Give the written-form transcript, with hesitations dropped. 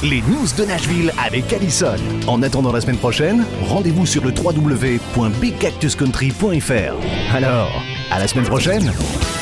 les news de Nashville avec Allison. En attendant la semaine prochaine, rendez-vous sur le www.bigcactuscountry.fr. Alors, à la semaine prochaine!